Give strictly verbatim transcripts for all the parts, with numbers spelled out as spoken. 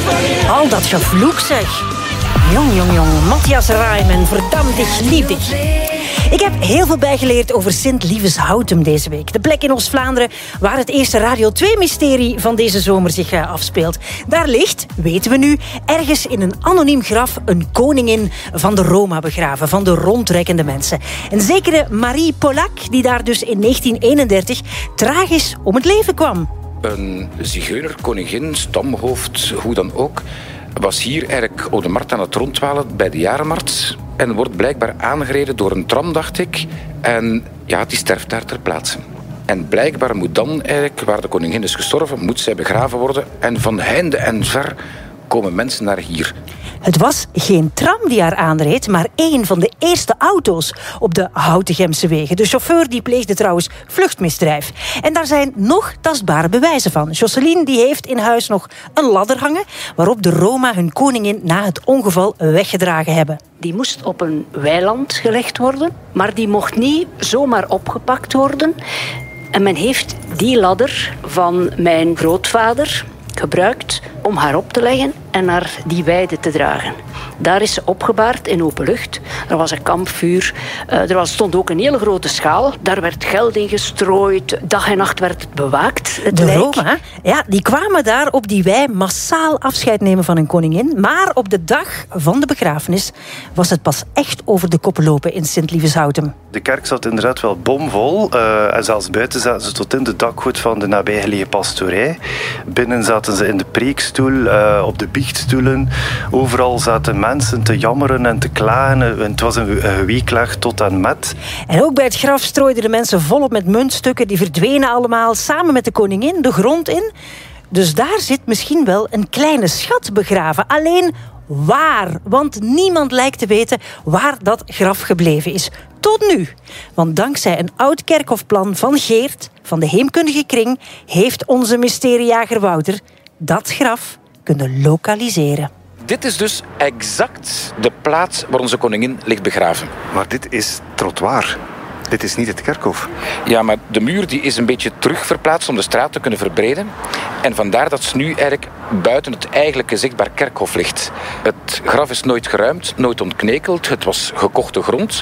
Al dat gevloek zeg. Jong, jong, jong. Matthias Raimen, verdammt dich, lieb dich. Ik heb heel veel bijgeleerd over Sint-Lieveshouten deze week. De plek in Oost-Vlaanderen waar het eerste Radio twee-mysterie van deze zomer zich uh, afspeelt. Daar ligt, weten we nu, ergens in een anoniem graf een koningin van de Roma begraven, van de rondrekkende mensen. Een zekere Marie Polak, die daar dus in negentien eenendertig tragisch om het leven kwam. Een zigeuner, koningin, stamhoofd, hoe dan ook, was hier eigenlijk op de markt aan het rondwalen bij de Jarenmarkt en wordt blijkbaar aangereden door een tram, dacht ik. En ja, die sterft daar ter plaatse. En blijkbaar moet dan eigenlijk, waar de koningin is gestorven, moet zij begraven worden. En van heinde en ver komen mensen naar hier. Het was geen tram die haar aanreed, maar één van de eerste auto's op de Houtegemse wegen. De chauffeur die pleegde trouwens vluchtmisdrijf. En daar zijn nog tastbare bewijzen van. Jocelyne die heeft in huis nog een ladder hangen waarop de Roma hun koningin na het ongeval weggedragen hebben. Die moest op een weiland gelegd worden, maar die mocht niet zomaar opgepakt worden. En men heeft die ladder van mijn grootvader gebruikt om haar op te leggen en naar die weide te dragen. Daar is ze opgebaard in open lucht. Er was een kampvuur. Uh, er was, stond ook een hele grote schaal. Daar werd geld in gestrooid. Dag en nacht werd het bewaakt. Het de lijk. Roma, ja, die kwamen daar op die wei massaal afscheid nemen van hun koningin. Maar op de dag van de begrafenis was het pas echt over de koppen lopen in Sint-Lieveshouten. De kerk zat inderdaad wel bomvol. Uh, en zelfs buiten zaten ze tot in de dakgoot van de nabijgelegen pastoorij. Binnen zaten ze in de preekstoel, uh, op de biechtstoelen. Overal zaten mensen te jammeren en te klagen. Het was een geweeklaag tot en met. En ook bij het graf strooiden de mensen volop met muntstukken. Die verdwenen allemaal samen met de koningin de grond in. Dus daar zit misschien wel een kleine schat begraven. Alleen waar? Want niemand lijkt te weten waar dat graf gebleven is. Tot nu. Want dankzij een oud kerkhofplan van Geert, van de Heemkundige Kring, heeft onze mysteriejager Wouter dat graf kunnen lokaliseren. Dit is dus exact de plaats waar onze koningin ligt begraven. Maar dit is trottoir. Dit is niet het kerkhof. Ja, maar de muur die is een beetje terugverplaatst om de straat te kunnen verbreden. En vandaar dat ze nu eigenlijk buiten het eigenlijke zichtbaar kerkhof ligt. Het graf is nooit geruimd, nooit ontknekeld. Het was gekochte grond.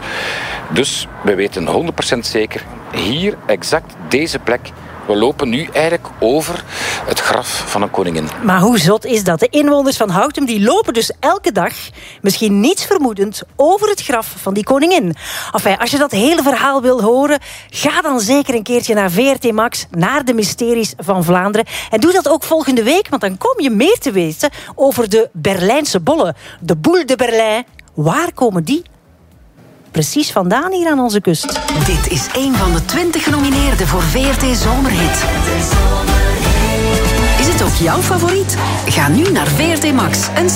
Dus we weten honderd procent zeker, hier exact deze plek. We lopen nu eigenlijk over het graf van een koningin. Maar hoe zot is dat? De inwoners van Houten die lopen dus elke dag, misschien niets vermoedend, over het graf van die koningin. Enfin, als je dat hele verhaal wil horen, ga dan zeker een keertje naar V R T Max, naar de mysteries van Vlaanderen. En doe dat ook volgende week, want dan kom je meer te weten over de Berlijnse bollen. De Boule de Berlijn. Waar komen die precies vandaan hier aan onze kust? Dit is een van de twintig genomineerden voor V R T Zomerhit. Is het ook jouw favoriet? Ga nu naar V R T Max en